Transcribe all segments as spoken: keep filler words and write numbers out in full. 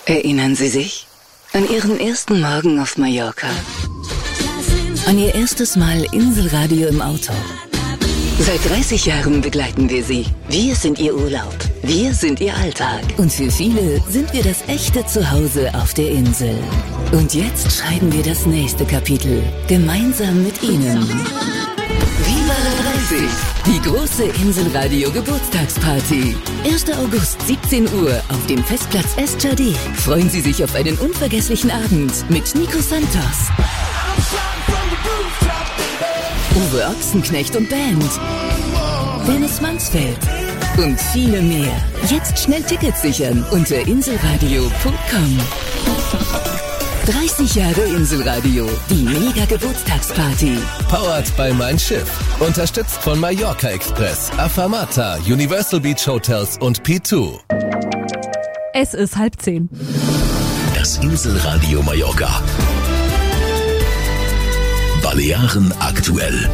Erinnern Sie sich an Ihren ersten Morgen auf Mallorca? An Ihr erstes Mal Inselradio im Auto? Seit dreißig Jahren begleiten wir Sie. Wir sind Ihr Urlaub. Wir sind Ihr Alltag. Und für viele sind wir das echte Zuhause auf der Insel. Und jetzt schreiben wir das nächste Kapitel. Gemeinsam mit Ihnen. Viva la dreißig! Die große Inselradio Geburtstagsparty. erster August, siebzehn Uhr auf dem Festplatz Estjardé. Freuen Sie sich auf einen unvergesslichen Abend mit Nico Santos, Uwe Ochsenknecht und Band, Dennis Mansfeld und viele mehr. Jetzt schnell Tickets sichern unter inselradio punkt com. dreißig Jahre Inselradio, die Mega-Geburtstagsparty. Powered by Mein Schiff. Unterstützt von Mallorca Express, Afamata, Universal Beach Hotels und P zwei. Es ist halb zehn. Das Inselradio Mallorca. Balearen aktuell.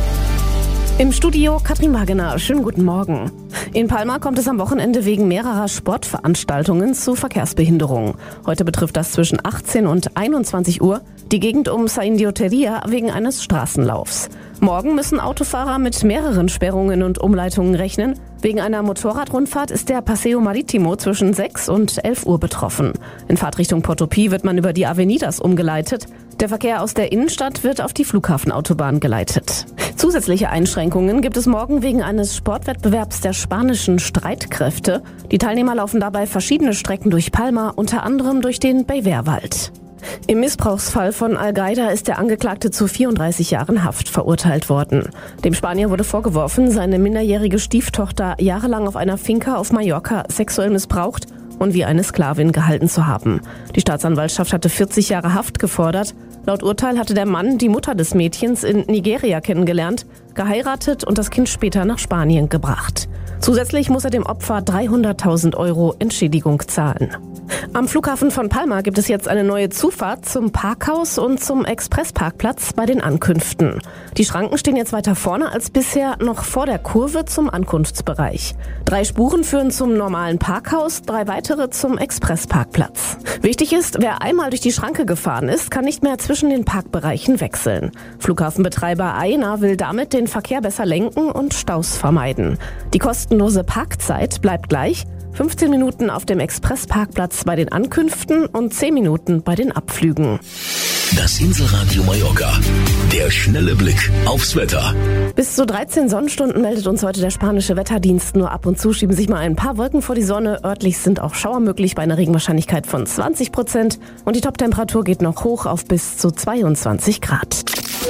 Im Studio Katrin Wagener. Schönen guten Morgen. In Palma kommt es am Wochenende wegen mehrerer Sportveranstaltungen zu Verkehrsbehinderungen. Heute betrifft das zwischen achtzehn und einundzwanzig Uhr die Gegend um Zaindioteria wegen eines Straßenlaufs. Morgen müssen Autofahrer mit mehreren Sperrungen und Umleitungen rechnen. Wegen einer Motorradrundfahrt ist der Paseo Maritimo zwischen sechs und elf Uhr betroffen. In Fahrtrichtung Porto-Pi wird man über die Avenidas umgeleitet. Der Verkehr aus der Innenstadt wird auf die Flughafenautobahn geleitet. Zusätzliche Einschränkungen gibt es morgen wegen eines Sportwettbewerbs der spanischen Streitkräfte. Die Teilnehmer laufen dabei verschiedene Strecken durch Palma, unter anderem durch den Beivérwald. Im Missbrauchsfall von Algaida ist der Angeklagte zu vierunddreißig Jahren Haft verurteilt worden. Dem Spanier wurde vorgeworfen, seine minderjährige Stieftochter jahrelang auf einer Finca auf Mallorca sexuell missbraucht und wie eine Sklavin gehalten zu haben. Die Staatsanwaltschaft hatte vierzig Jahre Haft gefordert. Laut Urteil hatte der Mann die Mutter des Mädchens in Nigeria kennengelernt, geheiratet und das Kind später nach Spanien gebracht. Zusätzlich muss er dem Opfer dreihunderttausend Euro Entschädigung zahlen. Am Flughafen von Palma gibt es jetzt eine neue Zufahrt zum Parkhaus und zum Expressparkplatz bei den Ankünften. Die Schranken stehen jetzt weiter vorne als bisher noch vor der Kurve zum Ankunftsbereich. Drei Spuren führen zum normalen Parkhaus, drei weitere zum Expressparkplatz. Wichtig ist, wer einmal durch die Schranke gefahren ist, kann nicht mehr zwischen den Parkbereichen wechseln. Flughafenbetreiber Aena will damit den Verkehr besser lenken und Staus vermeiden. Die kostenlose Parkzeit bleibt gleich. fünfzehn Minuten auf dem Expressparkplatz bei den Ankünften und zehn Minuten bei den Abflügen. Das Inselradio Mallorca. Der schnelle Blick aufs Wetter. Bis zu dreizehn Sonnenstunden meldet uns heute der spanische Wetterdienst. Nur ab und zu schieben sich mal ein paar Wolken vor die Sonne. Örtlich sind auch Schauer möglich bei einer Regenwahrscheinlichkeit von zwanzig Prozent. Und die Toptemperatur geht noch hoch auf bis zu zweiundzwanzig Grad.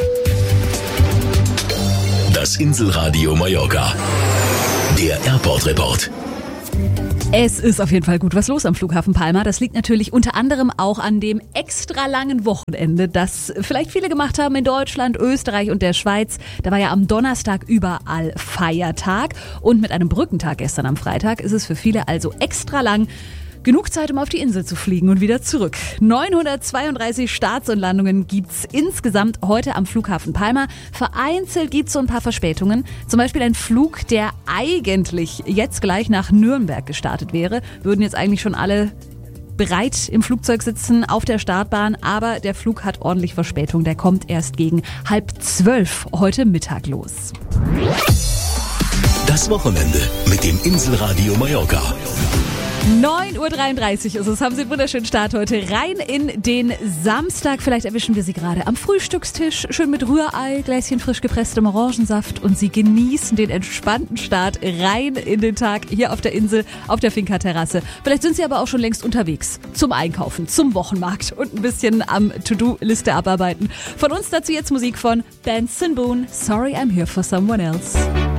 Das Inselradio Mallorca. Der Airport-Report. Es ist auf jeden Fall gut was los am Flughafen Palma. Das liegt natürlich unter anderem auch an dem extra langen Wochenende, das vielleicht viele gemacht haben in Deutschland, Österreich und der Schweiz. Da war ja am Donnerstag überall Feiertag und mit einem Brückentag gestern am Freitag ist es für viele also extra lang. Genug Zeit, um auf die Insel zu fliegen und wieder zurück. neunhundertzweiunddreißig Starts und Landungen gibt's insgesamt heute am Flughafen Palma. Vereinzelt gibt's so ein paar Verspätungen. Zum Beispiel ein Flug, der eigentlich jetzt gleich nach Nürnberg gestartet wäre. Würden jetzt eigentlich schon alle bereit im Flugzeug sitzen, auf der Startbahn. Aber der Flug hat ordentlich Verspätung. Der kommt erst gegen halb zwölf heute Mittag los. Das Wochenende mit dem Inselradio Mallorca. neun Uhr dreiunddreißig ist es. Haben Sie einen wunderschönen Start heute. Rein in den Samstag. Vielleicht erwischen wir Sie gerade am Frühstückstisch. Schön mit Rührei, Gläschen frisch gepresstem Orangensaft. Und Sie genießen den entspannten Start rein in den Tag hier auf der Insel, auf der Finca-Terrasse. Vielleicht sind Sie aber auch schon längst unterwegs. Zum Einkaufen, zum Wochenmarkt und ein bisschen am To-Do-Liste abarbeiten. Von uns dazu jetzt Musik von Benson Boone. Sorry, I'm here for someone else.